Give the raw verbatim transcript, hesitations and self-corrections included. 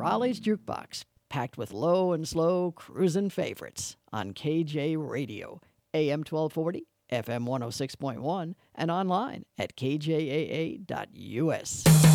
Raleigh's Jukebox, packed with low and slow cruising favorites on K J Radio, A M twelve forty, F M one oh six point one, and online at k j a a dot u s.